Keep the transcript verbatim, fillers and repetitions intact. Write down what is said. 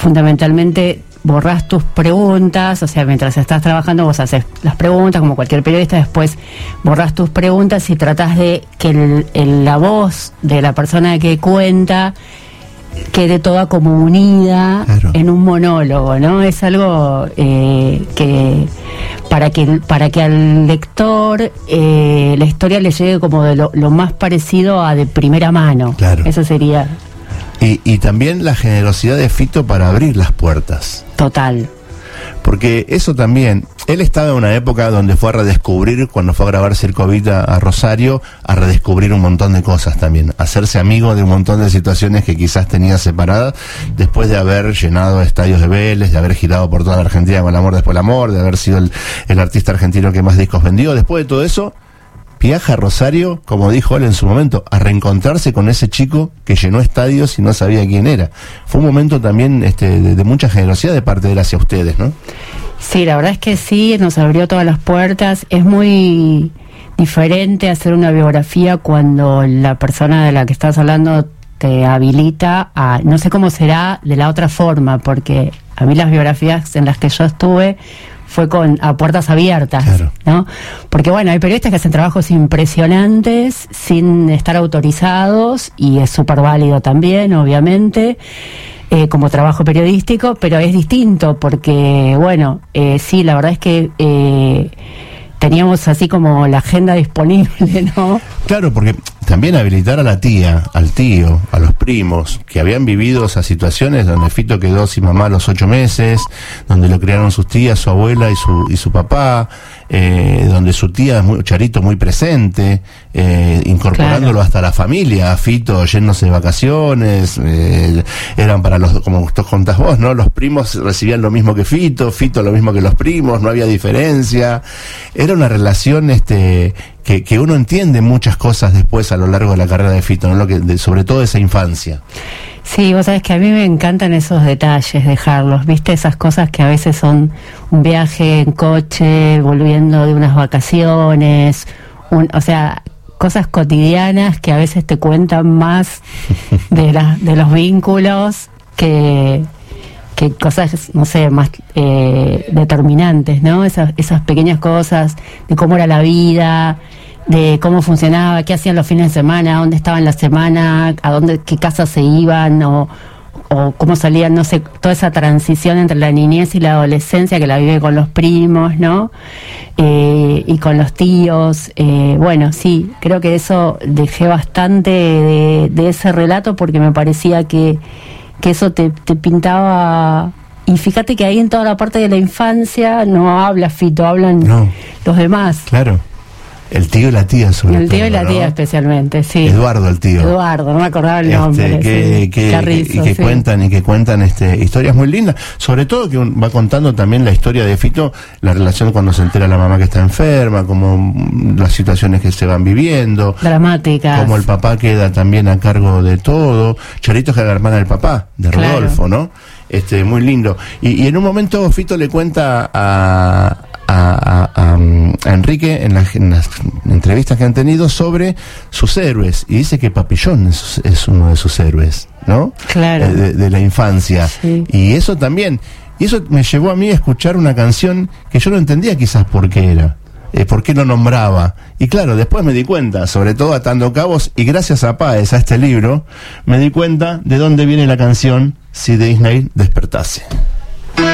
fundamentalmente borrás tus preguntas, o sea, mientras estás trabajando vos haces las preguntas, como cualquier periodista, después borrás tus preguntas y tratás de que el, el, la voz de la persona que cuenta quede toda como unida, claro, en un monólogo, ¿no? Es algo eh, que para que para que al lector eh, la historia le llegue como de lo, lo más parecido a de primera mano. Claro. Eso sería. Y, y también la generosidad de Fito para abrir las puertas. Total. Porque eso también, él estaba en una época donde fue a redescubrir, cuando fue a grabar Circo Vita a Rosario, a redescubrir un montón de cosas también, hacerse amigo de un montón de situaciones que quizás tenía separadas, después de haber llenado estadios de Vélez, de haber girado por toda la Argentina con El amor después del amor, de haber sido el, el artista argentino que más discos vendió. Después de todo eso, viaja a Rosario, como dijo él en su momento, a reencontrarse con ese chico que llenó estadios y no sabía quién era. Fue un momento también este, de, de mucha generosidad de parte de él hacia ustedes, ¿no? Sí, la verdad es que sí, nos abrió todas las puertas. Es muy diferente hacer una biografía cuando la persona de la que estás hablando te habilita a... No sé cómo será de la otra forma, porque a mí las biografías en las que yo estuve fue con a puertas abiertas, claro, ¿no? Porque bueno, hay periodistas que hacen trabajos impresionantes sin estar autorizados, y es súper válido también, obviamente, eh, como trabajo periodístico, pero es distinto porque, bueno, eh, sí, la verdad es que eh, teníamos así como la agenda disponible, ¿no? Claro, porque también habilitar a la tía, al tío, a los primos, que habían vivido esas situaciones donde Fito quedó sin mamá a los ocho meses, donde lo criaron sus tías, su abuela y su y su papá, eh, donde su tía es muy, Charito muy presente, eh, incorporándolo, claro, hasta la familia, a Fito yéndose de vacaciones, eh, eran para los, como vos contás vos, ¿no? Los primos recibían lo mismo que Fito, Fito lo mismo que los primos, no había diferencia. Era una relación este que, que uno entiende muchas cosas después a lo largo de la carrera de Fito, ¿no? Lo que, de, sobre todo esa infancia. Sí, vos sabés que a mí me encantan esos detalles, dejarlos, viste, esas cosas que a veces son un viaje en coche, volviendo de unas vacaciones, un, o sea, cosas cotidianas que a veces te cuentan más de, la, de los vínculos que... que cosas, no sé, más eh, determinantes, ¿no? Esas, esas pequeñas cosas de cómo era la vida, de cómo funcionaba, qué hacían los fines de semana, dónde estaban la semana, a dónde, qué casas se iban, o, o cómo salían, no sé, toda esa transición entre la niñez y la adolescencia que la vive con los primos, ¿no? Eh, y con los tíos. Eh, bueno, sí, creo que eso dejé bastante de, de ese relato porque me parecía que que eso te, te pintaba, y fíjate que ahí en toda la parte de la infancia no habla Fito, hablan no. los demás. Claro, el tío y la tía sobre todo. El tío todo, y la ¿no? tía especialmente, sí. Eduardo el tío. Eduardo, no me acordaba el este, nombre. Que, sí. que, Carrizo, y que sí. cuentan y que cuentan este historias muy lindas, sobre todo que un, va contando también la historia de Fito, la relación cuando se entera la mamá que está enferma, como las situaciones que se van viviendo, dramáticas, como el papá queda también a cargo de todo. Charito es la hermana del papá de Rodolfo, claro, ¿no? Este, muy lindo. Y, y en un momento Fito le cuenta a A, a, a Enrique en las, en las entrevistas que han tenido sobre sus héroes, y dice que Papillón es, es uno de sus héroes, ¿no? Claro. Eh, de, de la infancia. Sí. Y eso también, y eso me llevó a mí a escuchar una canción que yo no entendía quizás por qué era, eh, por qué lo nombraba. Y claro, después me di cuenta, sobre todo atando cabos, y gracias a Páez, a este libro, me di cuenta de dónde viene la canción Si Disney despertase.